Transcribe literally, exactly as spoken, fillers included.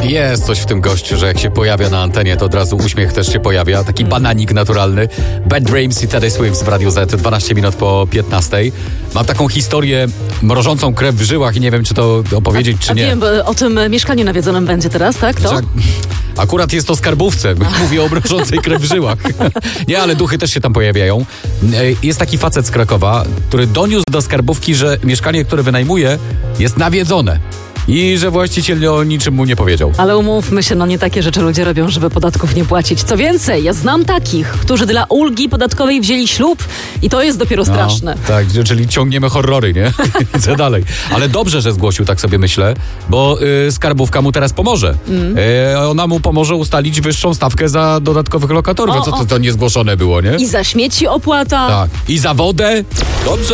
Jest coś w tym gościu, że jak się pojawia na antenie, to od razu uśmiech też się pojawia. Taki bananik naturalny. Bad Dreams i Teddy Swims w Radiu Z, dwanaście minut po piętnastej. Mam taką historię mrożącą krew w żyłach i nie wiem, czy to opowiedzieć, czy a nie. Wiem, bo o tym mieszkaniu nawiedzonym będzie teraz, tak? To? Znaczy, akurat jest to skarbówce. Mówię o mrożącej krew w żyłach. Nie, ale duchy też się tam pojawiają. Jest taki facet z Krakowa, który doniósł do skarbówki, że mieszkanie, które wynajmuje, jest nawiedzone. I że właściciel o niczym mu nie powiedział. Ale umówmy się, no nie takie rzeczy ludzie robią, żeby podatków nie płacić. Co więcej, ja znam takich, którzy dla ulgi podatkowej wzięli ślub i to jest dopiero straszne. No, tak, czyli ciągniemy horrory, nie? Idę dalej. Ale dobrze, że zgłosił, tak sobie myślę, bo y, skarbówka mu teraz pomoże. Mm. Y, ona mu pomoże ustalić wyższą stawkę za dodatkowych lokatorów. O, Co to, o. to niezgłoszone było, nie? I za śmieci opłata. Tak. I za wodę. Dobrze.